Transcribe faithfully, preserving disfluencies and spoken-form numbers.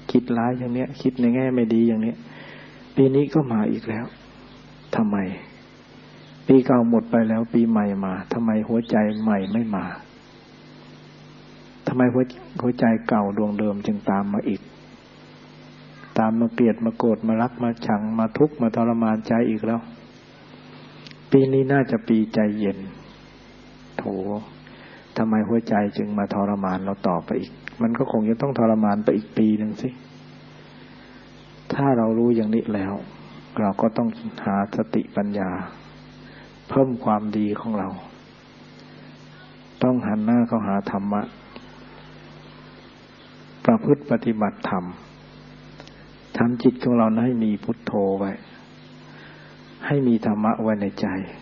คิดร้ายอย่างเนี้ยคิดในแง่ไม่ดีอย่างเนี้ยปีนี้ก็มาอีกแล้วทำไมปีเก่าหมดไปแล้วปีใหม่มาทำไมหัวใจใหม่ไม่มาทำไมหัวหัวใจเก่าดวงเดิมจึงตามมาอีกตามมาเกลียดมาโกรธมารักมาชังมาทุกข์มาทรมานใจอีกแล้วปีนี้น่าจะปีใจเย็นโถทำไมหัวใจจึงมาทรมานเราต่อไปอีกมันก็คงจะต้องทรมานไปอีกปีหนึ่งสิถ้าเรารู้อย่างนี้แล้วเราก็ต้องหาสติปัญญาเพิ่มความดีของเราต้องหันหน้าเข้าหาธรรมะประพฤติปฏิบัติธรรมทำจิตของเราให้มีพุทโธไว้ให้มีธรรมะไว้ในใจ